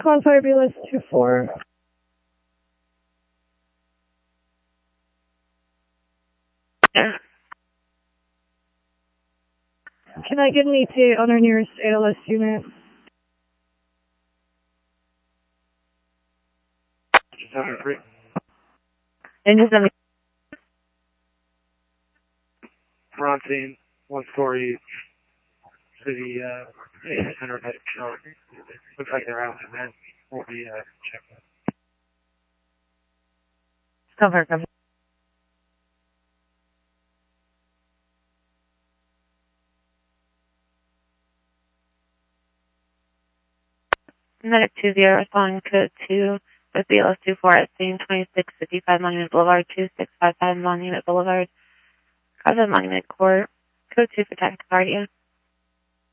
call fire BLS 24. Can I get an ETA on our nearest ALS unit? Engine 70. Fronting, 140, city, center of Charlotte. Looks like they're out, and then we'll be, checking. Cover. Medic 20 responding code 2 with BLS 24 at scene 2655 Monument Boulevard, 2655 Monument Boulevard, Cause of Monument Court, code 2 for tachycardia.